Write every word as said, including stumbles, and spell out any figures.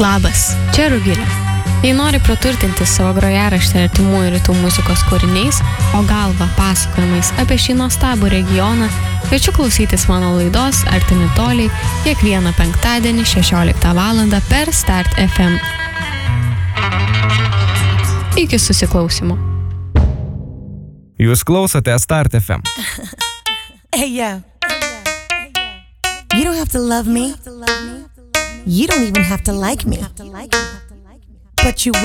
Labas, čia Rugilė. Jei nori praturtinti savo grojaraštį artimųjų rytų muzikos kūriniais, o galva pasakojimais apie šį nuostabų regioną, kviečiu klausytis mano laidos Artimi toliai kiekvieną penktadienį šešioliktą valandą per Start F M. Iki susiklausimo. Jūs klausote Start F M. Hey, yo. You don't have to love me. You don't even have to like me. But you